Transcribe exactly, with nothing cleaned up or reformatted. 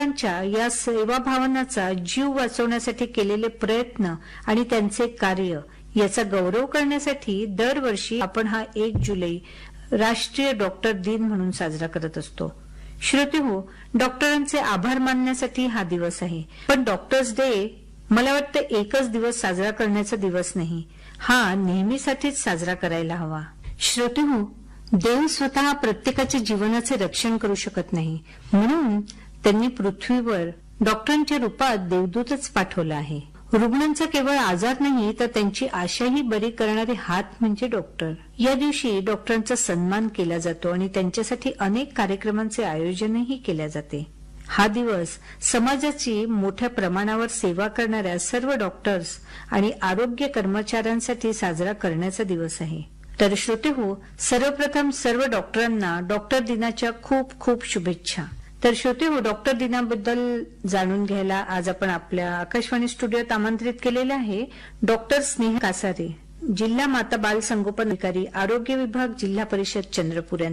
त्यांच्या या सेवाभावनाचा जीव वाचवण्यासाठी केलेले प्रयत्न आणि त्यांचे कार्य याचा गौरव करण्यासाठी दरवर्षी आपण हा एक जुलै राष्ट्रीय डॉक्टर दिन म्हणून साजरा करत असतो. श्रोतेहो, डॉक्टरांचे आभार मानण्यासाठी हा दिवस आहे. पण डॉक्टर्स डे मला वाटतं एकच दिवस साजरा करण्याचा दिवस नाही, हा नेहमीसाठीच साजरा करायला हवा. श्रोतेहो, देव स्वतः प्रत्येकाच्या जीवनाचे रक्षण करू शकत नाही, म्हणून त्यांनी पृथ्वीवर डॉक्टरांच्या रूपात देवदूतच पाठवला आहे. रुग्णांचा केवळ आजार नाही तर त्यांची आशाही बरी करणारे हात म्हणजे डॉक्टर. या दिवशी डॉक्टरांचा सन्मान केला जातो आणि त्यांच्यासाठी अनेक कार्यक्रमांचे आयोजनही केले जाते. हा दिवस समाजाची मोठ्या प्रमाणावर सेवा करणाऱ्या सर्व डॉक्टर्स आणि आरोग्य कर्मचाऱ्यांसाठी साजरा करण्याचा दिवस आहे. तर श्रोतेहो, सर्वप्रथम सर्व डॉक्टरांना डॉक्टर दिनाच्या खूप खूप शुभेच्छा. तर श्रोतेहो, डॉक्टर दिनाबद्दल जाणून घ्यायला आज आपण आपल्या आकाशवाणी स्टुडिओत आमंत्रित केलेले आहे डॉक्टर स्नेहा कासारे, जिल्हा माता बाल संगोपन अधिकारी, आरोग्य विभाग, जिल्हा परिषद चंद्रपूर.